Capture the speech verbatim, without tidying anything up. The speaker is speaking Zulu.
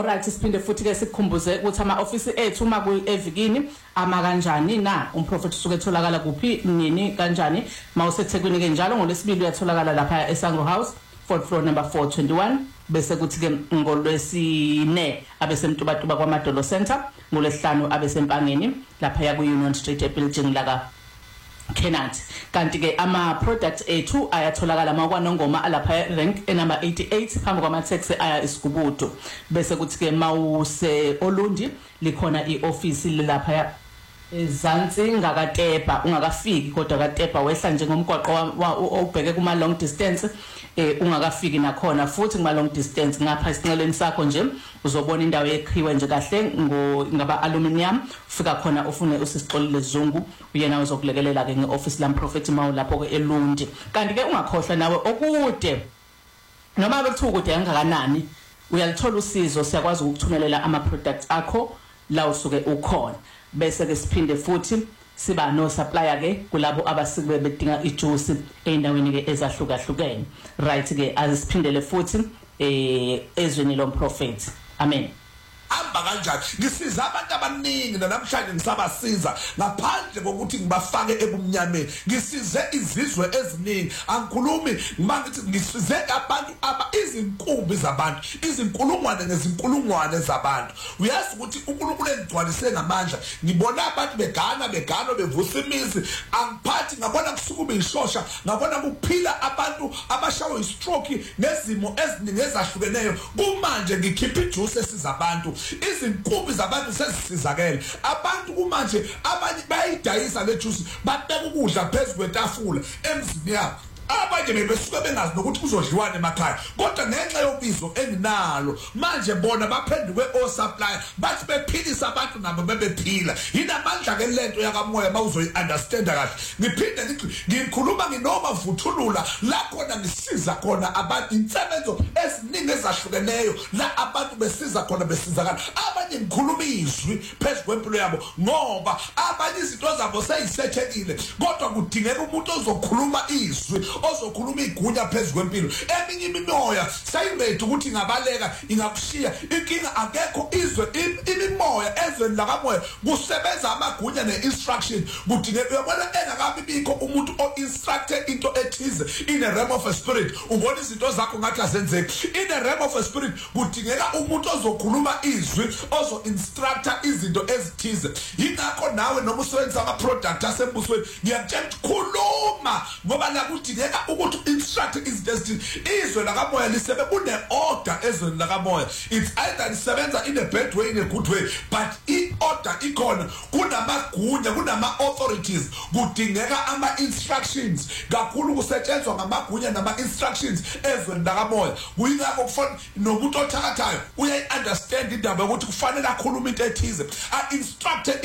alright siphinde futhi ke sikhumbuze ukuthi ama office ethu uma ku evikini ama kanjani na umprofeti usuke etholakala kuphi nini kanjani mawusethekwini ke njalo ngolesibili uyatholakala lapha eSangro House fourth floor number four twenty-one bese kuthi ke ngolwesine abesemtubatuba kwaMadolo Center ngolesihlanu abesempangeni lapha ya ku Union Street ebuilding laka Kenat kanti ke ama products ethu ayatholakala makwanongoma alapha rank enumber eighty-eight phambi kwama taxi aya iSigubudu bese kuthi ke mawuse Olundi likhona ioffice lapha ezansi ngakatepa ungakafiki kodwa katepa wehla nje ngomgwaqo obheke kuma long distance eh ungakafiki nakhona futhi kuma long distance ngapha isinceleni sakho nje uzobona indawo ekhiwe nje kahle ngo ngaba aluminium ufika khona ufune usisixolile Zungu uyena uzokulekelela ke ngeoffice lam Prophet Mawu lapho ke eLundi kanti ke ungakhohlwa nawe okude noma bekuthiwa kude kangakanani uyalithola usizo siyakwazi ukuthumelela ama products akho la usuke ukhona bese ke siphinde futhi siba no supplier ke kulabo abasibe bedinga ijuice endaweni ke ezahlukahlukene right ke azisiphindele futhi eh ezweni lomprofeti amen amba kanjani ngisiza abantu abaningi namhlanje ngisabasiza ngaphandle kokuthi ngibafake ebumnyameni ngisize izizwe eziningi angikhulumi ngimangithi ngisize abantu aba izinkumbi zabantu izinkulungwane nezinkulungwane zabantu uyazi ukuthi uNkulunkulu engigcwalise ngamandla ngibona abantu begana begano bevusa imizi angiphathi ngabona kusukume ishosha ngabona kuphila abantu abashawo istroke nezimo eziningi ezahlukeneyo kumanje ngikhipha ijuice esizabantu izinkumbi zabantu sezisizakele abantu kumanje abanye bayidayisa le juice babeka ukudla phezulu kwetafula emzini yabo abanye bebesuka bengazi nokuthi kuzodliwana emakhaya kodwa ngenxa yobizo enginalo manje bona baphenduke o supply bathi bephilisa abantu nabo bebephila inamandla ke lento yakamoya mawuzoyi understand kahle ngiphinde ngithi ngikhuluma nginoma vuthulula la khona ngisiza khona abantu insebenzo eziningi ezahlukeneyo la abantu besiza khona besizakala abanye ngikhuluma izwi phezulu kwempilo yabo ngoba abanye izinto zabo seyisethekile kodwa kudingeka umuntu ozokhuluma izwi ozokhuluma igunya phezulu kwempilo eminye imimoya sayiready ukuthi ingabaleka ingakushiya inkinga akekho izwe imimoya ezweni lakamoya kusebenza amagunya neinstruction kudingeka uyabona engakabibikho umuntu oinstructe into ethize in a realm of a spirit ubona izinto zakho ngathi azenzeki in a realm of a spirit kudingeka umuntu ozokhuluma izwi ozo instructor izinto ezithize yingakho nawe noma usebenzisa ama product asembusweni ngiyakutshela khuluma ngoba la kudingeka ukuthi instruct izinto ezithile izwe lakamoya lisebe kune order ezweni lakamoya it's either lisebenza in a bad way in a good way but i order ikhona kunamagunya kunama authorities kudingeka ama instructions kakhulu kusetshenzwa ngamagunya nama instructions ezweni lakamoya kuyingakho kufanele nomuntu othakathayo uyayi understand indaba ukuthi kufanele akhulume into ethize a instruct